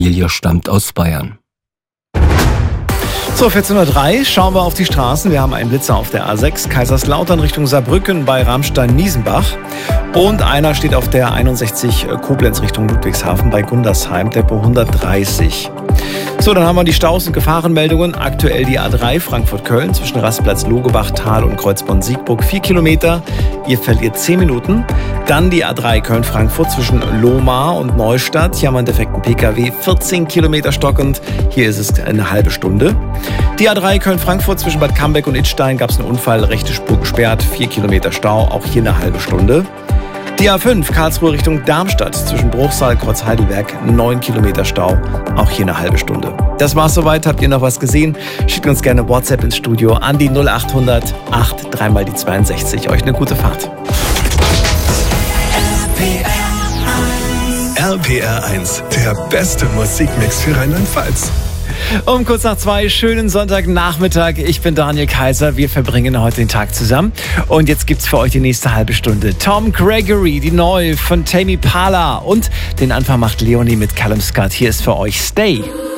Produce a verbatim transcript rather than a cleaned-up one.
Familie stammt aus Bayern. So, vierzehn Uhr drei, schauen wir auf die Straßen. Wir haben einen Blitzer auf der A sechs, Kaiserslautern Richtung Saarbrücken bei Ramstein-Niesenbach. Und einer steht auf der einundsechzig Koblenz Richtung Ludwigshafen bei Gundersheim, Tempo hundertdreißig. So, dann haben wir die Staus- und Gefahrenmeldungen. Aktuell die A drei Frankfurt-Köln zwischen Rastplatz Logebach, Tal und Kreuzborn-Siegburg. Vier Kilometer, ihr verliert zehn Minuten. Dann die A drei Köln-Frankfurt zwischen Lohmar und Neustadt. Hier haben wir einen defekten Pkw, vierzehn Kilometer stockend. Hier ist es eine halbe Stunde. Die A drei Köln-Frankfurt zwischen Bad Cambeck und Idstein gab es einen Unfall, rechte Spur gesperrt, vier Kilometer Stau, auch hier eine halbe Stunde. Die A fünf Karlsruhe Richtung Darmstadt zwischen Bruchsal, Kreuz Heidelberg, neun Kilometer Stau, auch hier eine halbe Stunde. Das war's soweit. Habt ihr noch was gesehen? Schickt uns gerne WhatsApp ins Studio an die null acht hundert acht drei mal die zweiundsechzig. Euch eine gute Fahrt. R P R eins, der beste Musikmix für Rheinland-Pfalz. Um kurz nach zwei, schönen Sonntagnachmittag. Ich bin Daniel Kaiser. Wir verbringen heute den Tag zusammen. Und jetzt gibt's für euch die nächste halbe Stunde Tom Gregory, die Neu von Tame Impala. Und den Anfang macht Leonie mit Callum Scott. Hier ist für euch Stay.